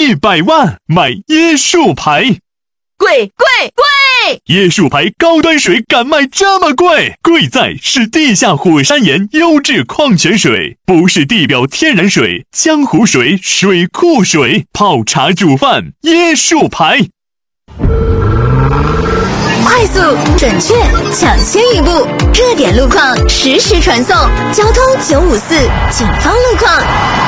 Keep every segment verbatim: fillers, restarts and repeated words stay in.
一百万买椰树牌。 贵贵贵！ 椰树牌高端水敢卖这么贵？贵在是地下火山岩优质矿泉水，不是地表天然水、江湖水、水库水，泡茶煮饭椰树牌。 快速、准确、抢先一步，热点路况实时传送。交通九五四警方路况。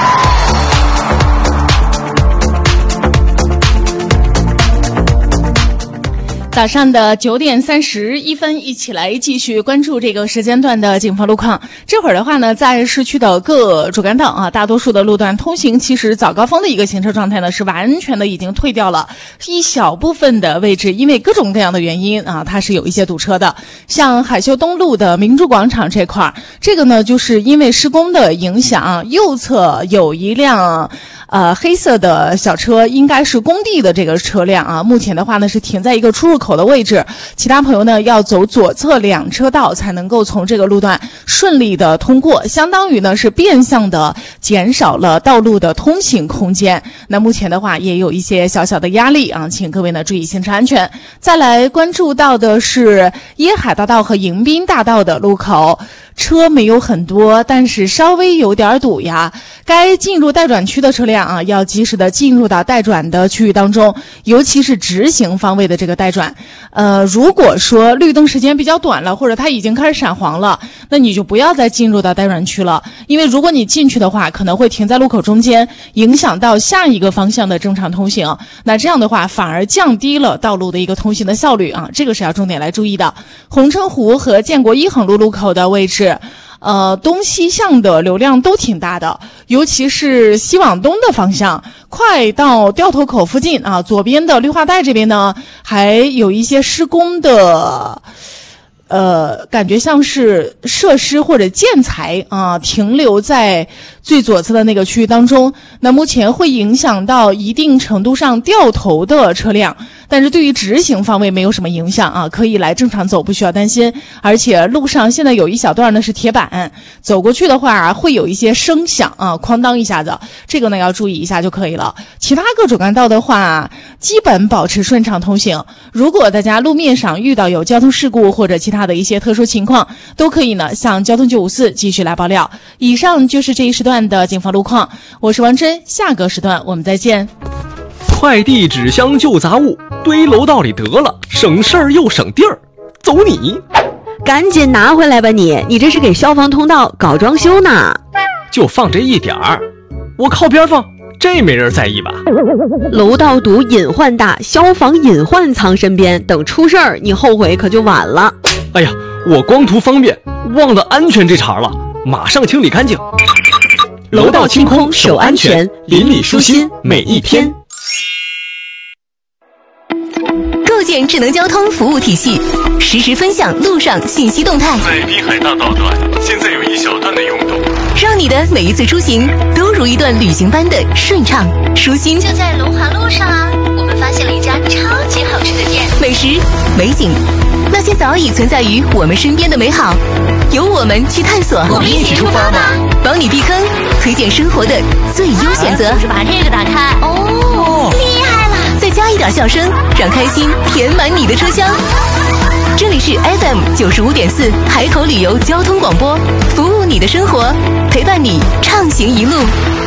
早上的九点三十一分，一起来继续关注这个时间段的警方路况。这会儿的话呢，在市区的各主干道啊，大多数的路段通行，其实早高峰的一个行车状态呢，是完全的已经退掉了。一小部分的位置，因为各种各样的原因啊，它是有一些堵车的。像海秀东路的明珠广场这块儿，这个呢，就是因为施工的影响，右侧有一辆呃黑色的小车，应该是工地的这个车辆啊，目前的话呢是停在一个出入口的位置，其他朋友呢要走左侧两车道才能够从这个路段顺利的通过，相当于呢是变相的减少了道路的通行空间。那目前的话也有一些小小的压力啊，请各位呢注意行车安全。再来关注到的是椰海大道和迎宾大道的路口，车没有很多，但是稍微有点堵呀。该进入待转区的车辆啊，要及时的进入到待转的区域当中，尤其是直行方位的这个待转。呃，如果说绿灯时间比较短了，或者它已经开始闪黄了，那你就不要再进入到待转区了，因为如果你进去的话，可能会停在路口中间，影响到下一个方向的正常通行。那这样的话，反而降低了道路的一个通行的效率啊，这个是要重点来注意的。红城湖和建国一横路路口的位置。呃，东西向的流量都挺大的，尤其是西往东的方向，快到掉头口附近啊，左边的绿化带这边呢，还有一些施工的，呃，感觉像是设施或者建材啊，停留在最左侧的那个区域当中。那目前会影响到一定程度上掉头的车辆，但是对于直行方位没有什么影响啊，可以来正常走，不需要担心。而且路上现在有一小段呢是铁板，走过去的话会有一些声响啊，哐当一下子，这个呢要注意一下就可以了。其他各主干道的话，基本保持顺畅通行。如果大家路面上遇到有交通事故或者其他的一些特殊情况，都可以呢向交通九五四继续来爆料。以上就是这一时段的警方路况，我是王真，下个时段我们再见。 快递、纸箱、旧杂物堆楼道里得了，省事儿又省地儿。走你！ 赶紧拿回来吧你！你这是给消防通道搞装修呢？ 就放这一点儿，我靠边放，这没人在意吧？ 楼道堵隐患大，消防隐患藏身边，等出事儿你后悔可就晚了。 哎呀，我光图方便，忘了安全这茬了，马上清理干净。 楼道清空，守安全，邻里舒心每一天。 构建智能交通服务体系，实时分享路上信息动态。 在滨海大道段，现在有一小段的拥堵， 让你的每一次出行都如一段旅行般的顺畅舒心。就在龙华路上啊，我们发现了一家超级好吃的店，美食、美景，那些早已存在于我们身边的美好，由我们去探索。 我们一起出发吧， 帮你避坑，推荐生活的最优选择。 就是把这个打开。 哦，厉害了！再加一点笑声，让开心填满你的车厢。这里是 F M 九十五点四海口旅游交通广播，服务你的生活，陪伴你畅行一路。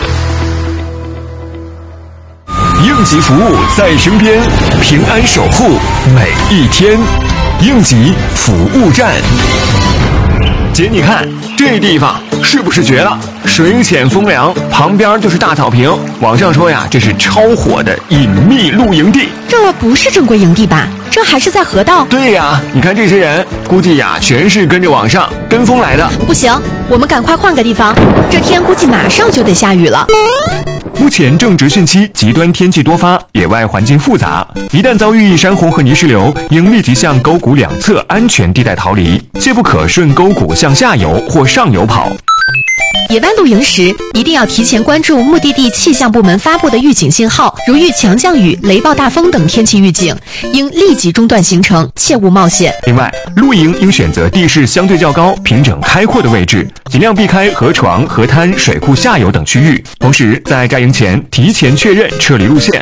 应急服务在身边，平安守护每一天。应急服务站。姐，你看这地方是不是绝了？水浅风凉，旁边就是大草坪。网上说呀，这是超火的隐秘露营地。 这不是正规营地吧？这还是在河道。 对呀，你看这些人，估计呀全是跟着网上跟风来的。 不行，我们赶快换个地方，这天估计马上就得下雨了。 目前正值汛期，极端天气多发，野外环境复杂，一旦遭遇山洪和泥石流，应立即向沟谷两侧安全地带逃离，切不可顺沟谷向下游或上游跑。 野外露营时，一定要提前关注目的地气象部门发布的预警信号，如遇强降雨、雷暴大风等天气预警，应立即中断行程，切勿冒险。 另外，露营应选择地势相对较高、平整开阔的位置，尽量避开河床、河滩、水库下游等区域。同时，在扎营前提前确认撤离路线，